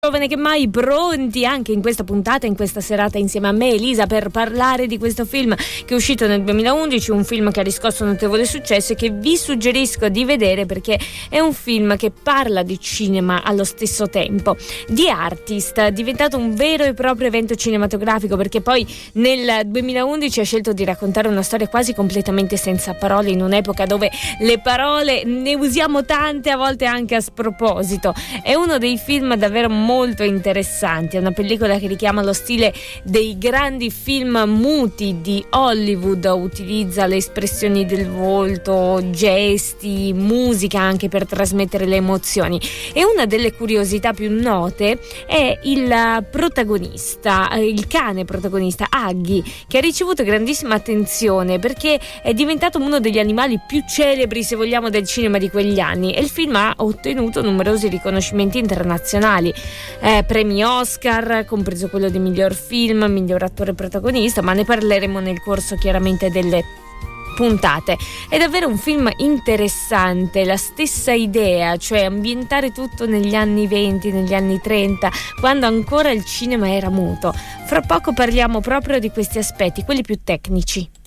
Giovane che mai, pronti anche in questa puntata, in questa serata insieme a me Elisa per parlare di questo film che è uscito nel 2011, un film che ha riscosso notevole successo e che vi suggerisco di vedere perché è un film che parla di cinema allo stesso tempo. The Artist, diventato un vero e proprio evento cinematografico perché poi nel 2011 ha scelto di raccontare una storia quasi completamente senza parole in un'epoca dove le parole ne usiamo tante, a volte anche a sproposito. È uno dei film davvero molto interessanti, è una pellicola che richiama lo stile dei grandi film muti di Hollywood, utilizza le espressioni del volto, gesti, musica anche per trasmettere le emozioni. E una delle curiosità più note è il protagonista, il cane protagonista Huggy, che ha ricevuto grandissima attenzione perché è diventato uno degli animali più celebri, se vogliamo, del cinema di quegli anni, e il film ha ottenuto numerosi riconoscimenti internazionali. Premi Oscar, compreso quello di miglior film, miglior attore protagonista, ma ne parleremo nel corso chiaramente delle puntate. È davvero un film interessante, la stessa idea, cioè ambientare tutto negli anni 20, negli anni 30, quando ancora il cinema era muto. Fra poco parliamo proprio di questi aspetti, quelli più tecnici.